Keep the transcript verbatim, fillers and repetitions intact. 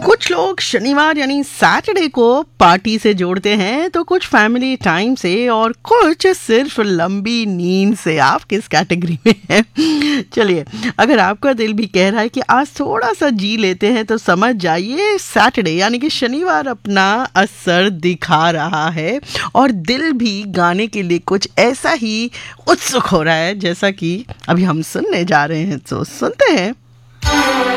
कुछ लोग शनिवार यानी सैटरडे को पार्टी से जोड़ते हैं, तो कुछ फैमिली टाइम से और कुछ सिर्फ लंबी नींद से। आप किस कैटेगरी में हैं? चलिए, अगर आपका दिल भी कह रहा है कि आज थोड़ा सा जी लेते हैं, तो समझ जाइए सैटरडे यानी कि शनिवार अपना असर दिखा रहा है और दिल भी गाने के लिए कुछ ऐसा ही उत्सुक हो रहा है जैसा कि अभी हम सुनने जा रहे हैं। तो सुनते हैं।